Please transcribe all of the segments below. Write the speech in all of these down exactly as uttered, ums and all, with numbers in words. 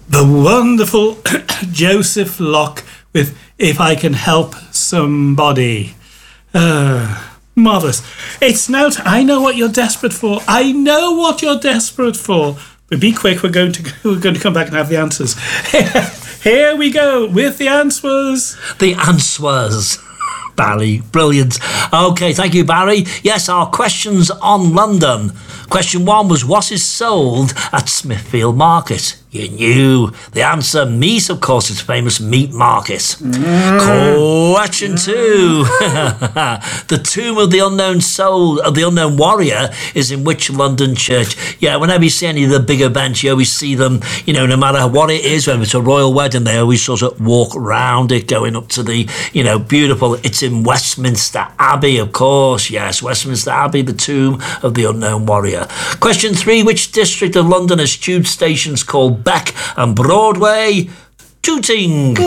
The wonderful Joseph Locke with If I Can Help Somebody. Uh, marvellous. It's now... T- I know what you're desperate for. I know what you're desperate for. But be quick, we're going to we're going to come back and have the answers. Here we go with the answers. The answers. Barry, brilliant. Okay, thank you, Barry. Yes, our questions on London. Question one was, what is sold at Smithfield Market? You knew. The answer, meat, of course, it's famous meat market. Mm. Question two. The tomb of the unknown soul, of the unknown warrior, is in which London church? Yeah, whenever you see any of the big events, you always see them, you know, no matter what it is, whether it's a royal wedding, they always sort of walk round it, going up to the, you know, beautiful. It's in Westminster Abbey, of course. Yes, Westminster Abbey, the tomb of the unknown warrior. Question three. Which district of London has tube stations called Beck and Broadway? Tooting.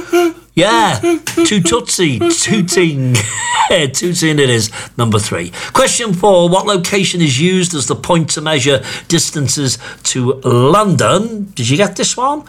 Yeah, two Tootsie, Tooting. Tooting it is, number three. Question four. What location is used as the point to measure distances to London? Did you get this one?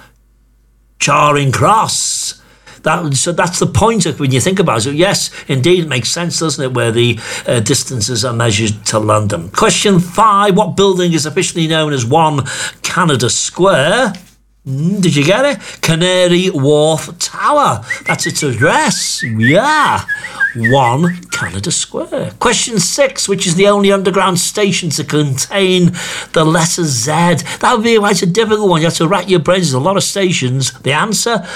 Charing Cross. That, so that's the point of when you think about it. Yes, indeed, it makes sense, doesn't it, where the uh, distances are measured to London. Question five. What building is officially known as One Canada Square? Mm, did you get it? Canary Wharf Tower. That's its address. Yeah. One Canada Square. Question six. Which is the only underground station to contain the letter Z? That would be quite a difficult one. You have to rack your brains. There's a lot of stations. The answer,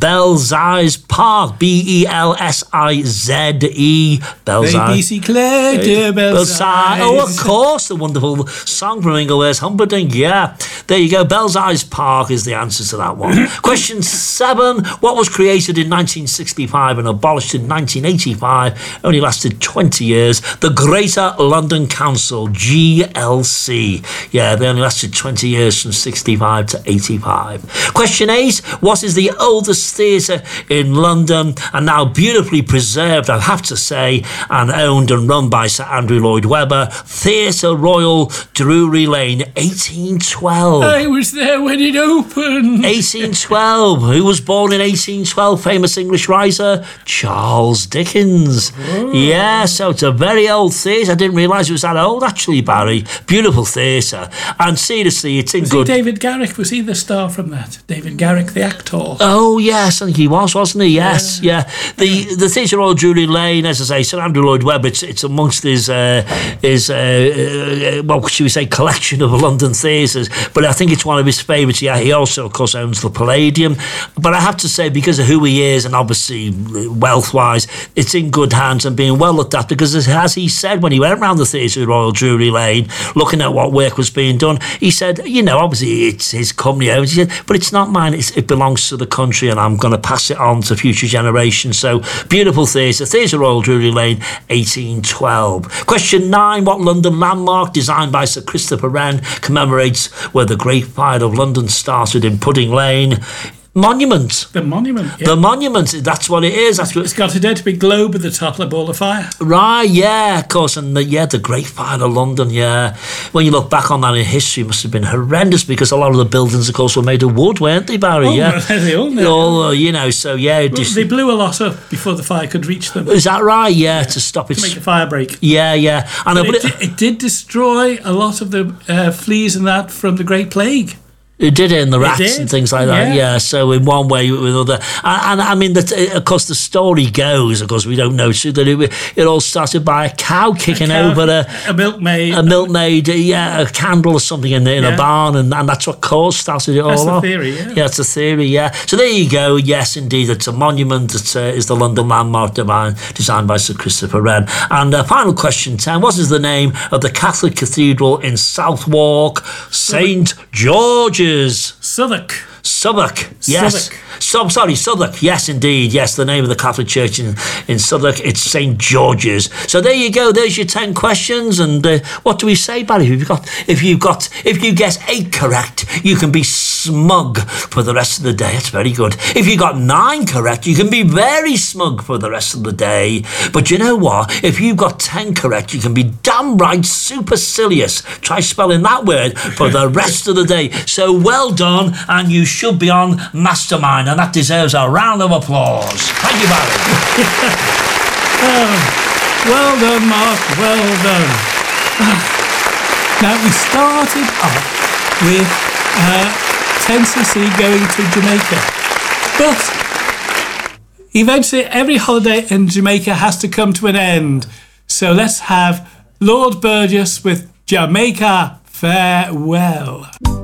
Belsize Park. B E L S I Z E. Belsize. Bicyclette de Belsize. Oh, of course. The wonderful song from Ingleware's Humperdinck. Yeah. There you go. Belsize Park is the answer to that one. Question seven. What was created in nineteen sixty-five and abolished in nineteen eighty-five? Only lasted twenty years. The Greater London Council, G L C. Yeah, they only lasted twenty years from sixty-five to eighty-five. Question eight. What is the oldest theatre in London and now beautifully preserved, I have to say, and owned and run by Sir Andrew Lloyd Webber? Theatre Royal, Drury Lane, eighteen twelve. I was there when it opened. eighteen twelve. Who was born in eighteen twelve? Famous English writer Charles Dickens. Oh. Yeah, so it's a very old theatre. I didn't realise it was that old, actually, Barry. Beautiful theatre. And seriously, it's in was good... He David Garrick? Was he the star from that? David Garrick, the actor? Oh, yes, I think he was, wasn't he? Yes, yeah. yeah. The the Theatre Royal Drury Lane, as I say, Sir Andrew Lloyd Webber, it's, it's amongst his, uh, his uh, uh, well, should we say, collection of London theatres. But I think it's one of his favourites. Yeah, he also, of course, owns the Palladium. But I have to say, because of who he is and obviously wealth-wise, it's in good hands and being well looked at, because as he said when he went around the Theatre Royal Drury Lane looking at what work was being done, he said, you know, obviously it's his company owns, he said, but it's not mine, it's, it belongs to the country and I'm going to pass it on to future generations. So beautiful theatre, Theatre Royal Drury Lane, eighteen twelve. Question nine. What London landmark designed by Sir Christopher Wren commemorates where the Great Fire of London started in Pudding Lane? Monument. The monument, yeah. The monument, that's what it is. That's what it's got a dead big globe at the top, like a ball of fire. Right, yeah, of course. And the, yeah, the Great Fire of London, yeah. When you look back on that in history, it must have been horrendous, because a lot of the buildings, of course, were made of wood, weren't they, Barry? Oh, yeah. they all know. all, uh, you know, so yeah. Well, just, they blew a lot up before the fire could reach them. Is that right? Yeah, yeah. to stop it. To make the fire break. Yeah, yeah. And but I, it, did, it did destroy a lot of the uh, fleas and that from the Great Plague. It did it in the rats and things like that, yeah. yeah. So in one way or another, and, and I mean, that of course the story goes, of course we don't know, so that it, it all started by a cow kicking a cow, over a a milkmaid, a milkmaid, yeah, a candle or something in, in yeah. a barn, and, and that's what caused started it all that's off. That's the theory, yeah. Yeah, it's a theory, yeah. So there you go. Yes, indeed, it's a monument. It uh, is the London landmark divine, designed by Sir Christopher Wren. And uh, final question ten: what is the name of the Catholic cathedral in Southwark? Saint George's. Southwark. Southwark, yes. Southwark. So, I'm sorry, Southwark. Yes, indeed. Yes, the name of the Catholic Church in, in Southwark, it's Saint George's. So there you go. There's your ten questions. And uh, what do we say, Barry? If you've got, if you've got, if you get eight correct, you can be smug for the rest of the day. It's very good. If you got nine correct, you can be very smug for the rest of the day. But you know what? If you've got ten correct, you can be damn right supercilious. Try spelling that word for the rest of the day. So well done, and you should be on Mastermind, and that deserves a round of applause. Thank you, Barry. Oh, well done, Mark. Well done. Now, we started off with uh, ten C C going to Jamaica, but eventually every holiday in Jamaica has to come to an end. So let's have Lord Burgess with Jamaica Farewell.